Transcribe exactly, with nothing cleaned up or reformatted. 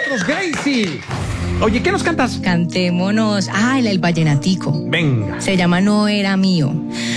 nosotros, Gracie. Oye, ¿qué nos cantas? Cantémonos. Ah, el, el vallenatico. Venga. Se llama No Era Mío.